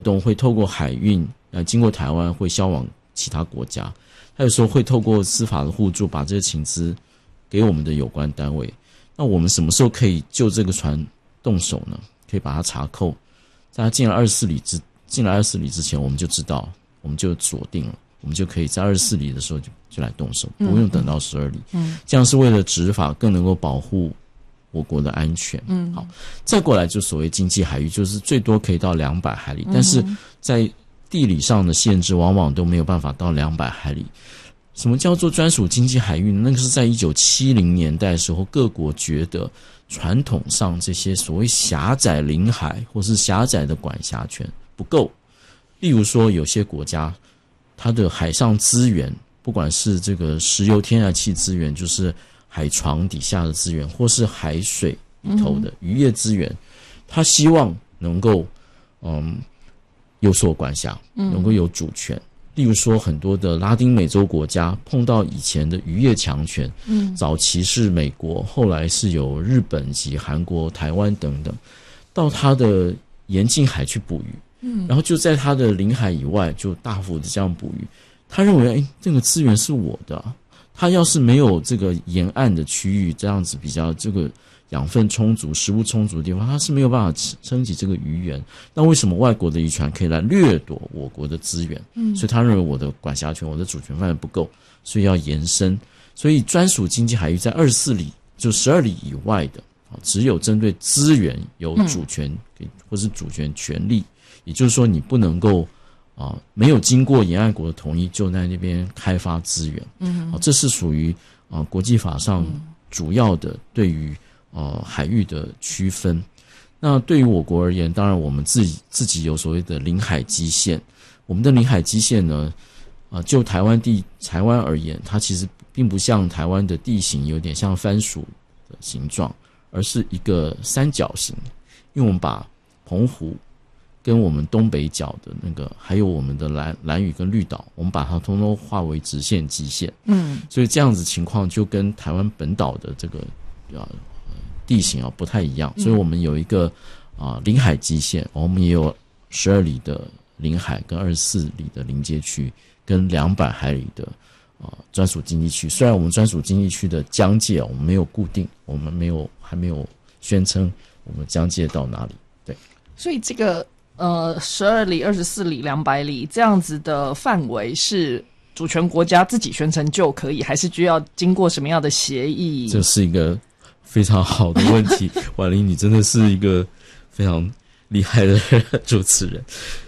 动会透过海运经过台湾会销往其他国家，他有时候会透过司法的互助把这些情资给我们的有关单位。那我们什么时候可以就这个船动手呢？可以把它查扣，在他进来24里之前，我们就知道，我们就锁定了，我们就可以在24里的时候就来动手，不用等到12里。这样是为了执法更能够保护我国的安全。好，再过来就所谓经济海域，就是最多可以到200海里，但是在地理上的限制往往都没有办法到200海里。什么叫做专属经济海域呢？那个是在1970年代的时候，各国觉得传统上这些所谓狭窄领海或是狭窄的管辖权不够。例如说有些国家它的海上资源，不管是这个石油天然气资源，就是海床底下的资源，或是海水里头的渔业资源，它希望能够有所管辖，能够有主权。例如说很多的拉丁美洲国家碰到以前的渔业强权，早期是美国，后来是有日本及韩国、台湾等等，到它的沿近海去捕鱼，然后就在它的领海以外就大幅的这样捕鱼。他认为这个资源是我的，他要是没有这个沿岸的区域这样子比较这个养分充足、食物充足的地方，他是没有办法撑起这个渔源。那为什么外国的渔船可以来掠夺我国的资源？所以他认为我的管辖权、我的主权范围不够，所以要延伸。所以专属经济海域在24里就12里以外的，只有针对资源有主权或是主权权利，也就是说你不能够没有经过沿岸国的同意就在那边开发资源。这是属于国际法上主要的对于海域的区分。那对于我国而言，当然我们自己有所谓的领海基线。我们的领海基线呢，就台湾而言，它其实并不像台湾的地形有点像番薯的形状，而是一个三角形。因为我们把澎湖跟我们东北角的那个，还有我们的兰屿跟绿岛，我们把它通通划为直线基线。所以这样子情况就跟台湾本岛的这个地形不太一样。所以我们有一个领海基线，我们也有12里的领海跟24里的临街区跟200海里的专属经济区。虽然我们专属经济区的疆界我们没有固定，我们还没有宣称我们疆界到哪里。对， 所以这个12里、24里、200里这样子的范围是主权国家自己宣称就可以，还是需要经过什么样的协议？ 这是一个非常好的问题。婉玲，你真的是一个非常厉害的主持人。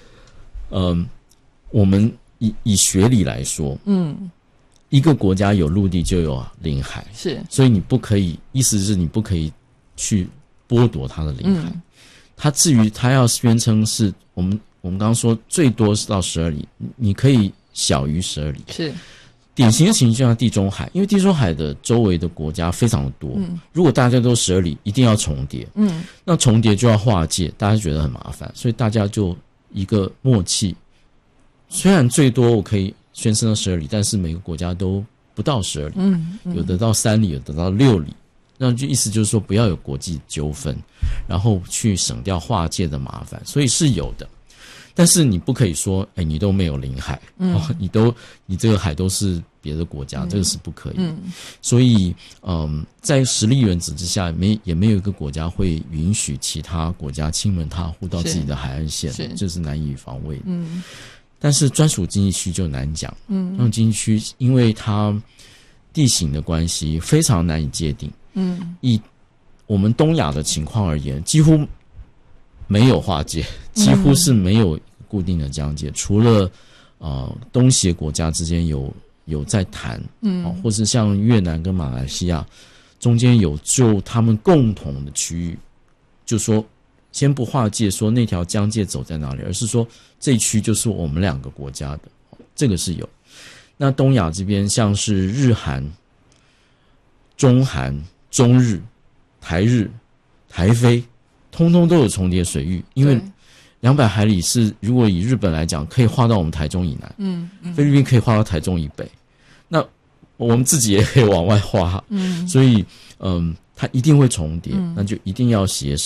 我们以学理来说，一个国家有陆地就有领海， 是， 所以你不可以，意思是你不可以去剥夺它的领海。它至于它要宣称是我们刚刚说最多是到12里，你可以小于12里。 是。 典型的情形就像地中海，因为地中海的周围的国家非常的多，如果大家都12里，一定要重叠，那重叠就要划界，大家觉得很麻烦，所以大家就一个默契。虽然最多我可以宣称到12里，但是每个国家都不到12里，有的到3里，有的到6里，那就意思就是说不要有国际纠纷，然后去省掉划界的麻烦，所以是有的。但是你不可以说你都没有领海，你这个海都是别的国家，这个是不可以。所以在实力原则之下，也没有一个国家会允许其他国家亲门踏户到自己的海岸线，这是难以防卫的。但是专属经济区就难讲。专属经济区因为它地形的关系非常难以界定。以我们东亚的情况而言，几乎没有划界，几乎是没有固定的疆界，除了东协国家之间有在谈，或是像越南跟马来西亚中间有就他们共同的区域，就说先不划界说那条疆界走在哪里，而是说这一区就是我们两个国家的，这个是有。那东亚这边像是日韩、中韩、中日、台日、台菲，通通都有重叠水域，因为200海里是如果以日本来讲，可以划到我们台中以南，菲律宾可以划到台中以北，那我们自己也可以往外划，所以它一定会重叠，那就一定要协商，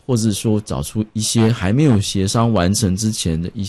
或者说找出一些还没有协商完成之前的一